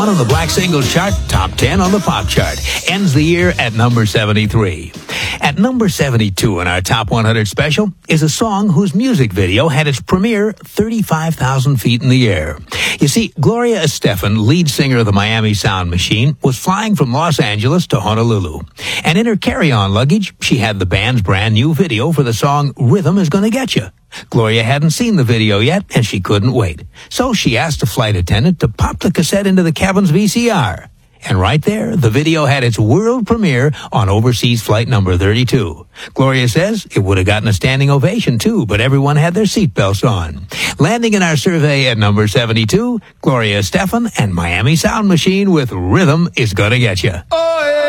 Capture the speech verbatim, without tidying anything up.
one on the Black Singles Chart, top ten on the Pop Chart. Ends the year at number seventy-three. At number seventy-two in our Top one hundred special is a song whose music video had its premiere thirty-five thousand feet in the air. You see, Gloria Estefan, lead singer of the Miami Sound Machine, was flying from Los Angeles to Honolulu. And in her carry-on luggage, she had the band's brand new video for the song Rhythm Is Gonna Get You. Gloria hadn't seen the video yet, and she couldn't wait. So she asked the flight attendant to pop the cassette into the cabin's V C R. And right there, the video had its world premiere on overseas flight number thirty-two. Gloria says it would have gotten a standing ovation too, but everyone had their seatbelts on. Landing in our survey at number seventy-two, Gloria Estefan and Miami Sound Machine with Rhythm Is Gonna Get You. Oh, yeah.